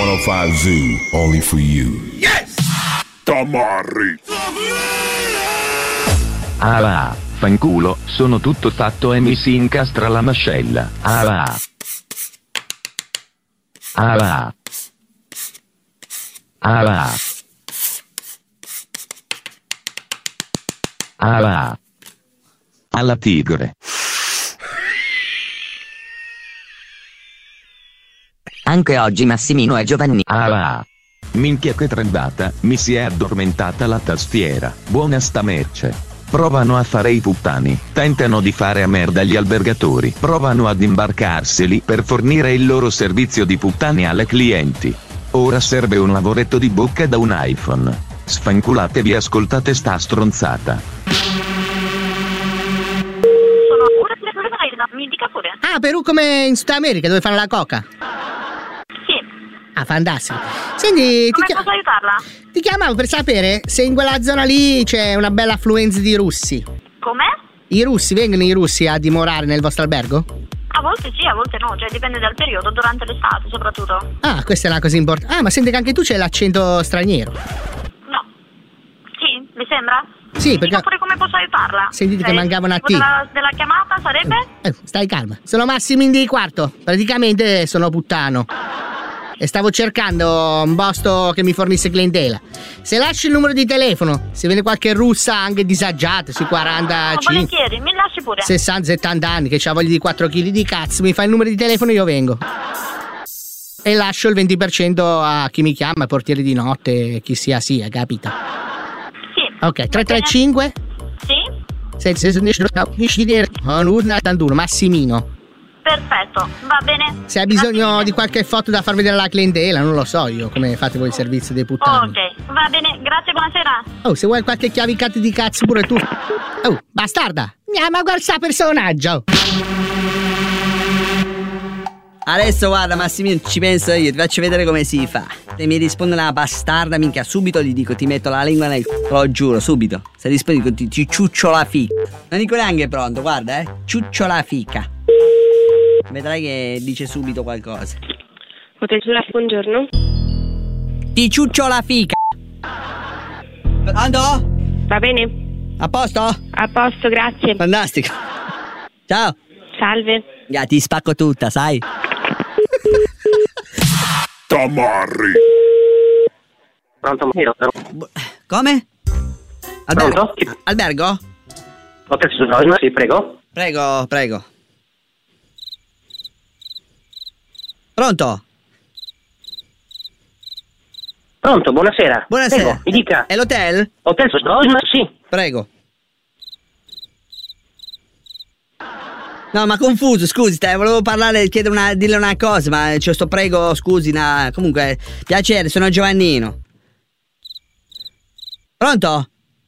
105 Zoo, only for you. Yes! Tamarri. Ah va, fanculo, sono tutto fatto e mi si incastra la mascella. Ah va. Ah va. Ah va. Ah va. Alla tigre. Anche oggi Massimino e Giovanni. Ah va. Minchia che trembata, mi si è addormentata la tastiera. Buona sta merce. Provano a fare i puttani, tentano di fare a merda gli albergatori, provano ad imbarcarseli per fornire il loro servizio di puttani alle clienti. Ora serve un lavoretto di bocca da un iPhone. Sfanculatevi, ascoltate sta stronzata. Mi dica pure. Ah, Perù come in Sud America dove fanno la coca? Sì. Ah, fantastico. Senti, Come posso aiutarla? ti chiamavo per sapere se in quella zona lì c'è una bella affluenza di russi. Come? Vengono i russi a dimorare nel vostro albergo? A volte sì, a volte no, cioè dipende dal periodo, durante l'estate soprattutto. Ah, questa è una cosa importante. Ah, ma sente che anche tu c'hai l'accento straniero. No. Sì, mi sembra? Sì, perché... Dica pure come posso aiutarla. Sentite che mancava una T. Della chiamata sarebbe? Stai calma. Sono Massimino di Quarto. Praticamente sono puttano. E stavo cercando un posto che mi fornisse clientela. Se lasci il numero di telefono, se viene qualche russa anche disagiata, sui 45, volentieri, mi lasci pure. 60-70 anni, che c'ha voglia di 4 kg di cazzo, mi fai il numero di telefono e io vengo. E lascio il 20% a chi mi chiama, portiere di notte, chi sia, capito? Sì. Ok, 335? Sì. 71, Massimino. Perfetto, va bene. Se hai bisogno di qualche foto da far vedere alla clientela, non lo so io come fate voi il servizio dei puttani. Ok, va bene, grazie, buonasera. Oh, se vuoi qualche chiavicata di cazzo pure tu. Oh, bastarda, ma guarda sta personaggio. Adesso guarda Massimino, ci penso io, ti faccio vedere come si fa. Se mi risponde una bastarda, minchia, subito gli dico, ti metto la lingua nel c***o, lo giuro, subito. Se rispondi dico, ti ciuccio la fica. Non dico neanche pronto, guarda, ciuccio la fica. Vedrai che dice subito qualcosa. Hotel Sulla, buongiorno. Ti ciuccio la fica. Pronto? Va bene? A posto? A posto, grazie. Fantastico. Ciao. Salve. Ti spacco tutta, sai? Tamarri. Pronto? Come? Pronto? Albergo? Hotel Sulla, sì, prego. Prego. Pronto? Pronto, buonasera. Buonasera. Prego, mi dica. È l'hotel? Hotel Sulla, sì. Prego. No, ma confuso, scusi, volevo parlare, dirle una cosa, ma sto prego, scusi, comunque, piacere, sono Giovannino. Pronto?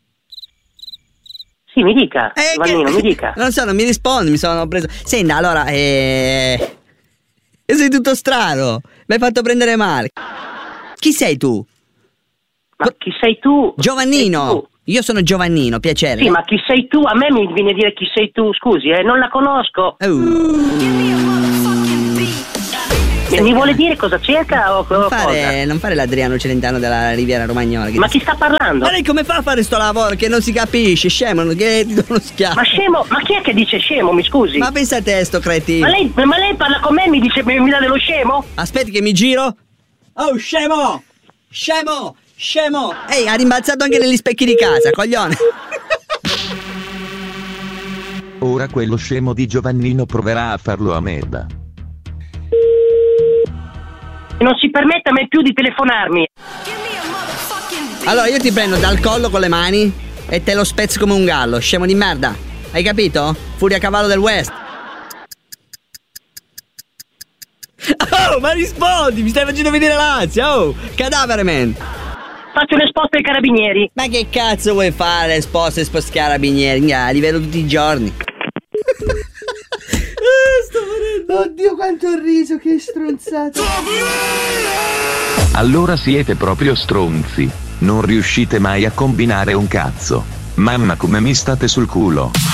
Sì, mi dica, Giovannino, mi dica. Non so, non mi risponde, mi sono preso... Senta, allora, sei tutto strano, mi hai fatto prendere male. Chi sei tu? Ma chi sei tu? Giovannino. Sei tu? Io sono Giovannino, piacere. Sì, ma chi sei tu? A me mi viene a dire chi sei tu, scusi, non la conosco. Mi vuole dire cosa cerca o non cosa? Non fare l'Adriano Celentano della Riviera Romagnola. Ma chi sta parlando? Ma lei come fa a fare sto lavoro che non si capisce, scemo, che ti do uno schiaffo? Ma scemo? Ma chi è che dice scemo, mi scusi? Ma pensa a te sto cretino. Ma lei parla con me e mi dice, mi dà dello scemo? Aspetti che mi giro. Oh, scemo! Ehi, ha rimbalzato anche negli specchi di casa, coglione. Ora quello scemo di Giovannino proverà a farlo a merda. Non si permetta mai più di telefonarmi. Allora io ti prendo dal collo con le mani e te lo spezzo come un gallo, scemo di merda. Hai capito? Furia a cavallo del West. Oh, ma rispondi, mi stai facendo vedere l'ansia, oh, cadavere, man. Faccio l'esposta ai carabinieri. Ma che cazzo vuoi fare esposta carabinieri? Li vedo tutti i giorni. Sto morendo. Oddio quanto ho riso, che stronzata. Allora siete proprio stronzi. Non riuscite mai a combinare un cazzo. Mamma come mi state sul culo.